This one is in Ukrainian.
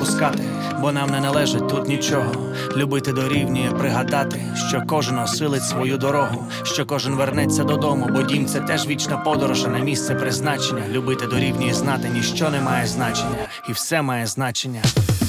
відпускати, бо нам не належить тут нічого. Любити дорівнює пригадати, що кожен осилить свою дорогу, що кожен вернеться додому, бо дім — це теж вічна подорож, а не місце призначення. Любити дорівнює знати, ніщо не має значення, і все має значення.